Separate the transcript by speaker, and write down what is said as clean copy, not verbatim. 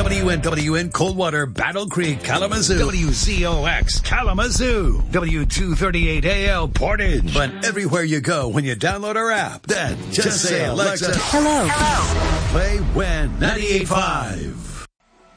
Speaker 1: WNWN Coldwater, Battle Creek, Kalamazoo. WZOX Kalamazoo. W238AL Portage. But everywhere you go when you download our app, just say, Alexa,
Speaker 2: Hello.
Speaker 1: play WIN 98.5.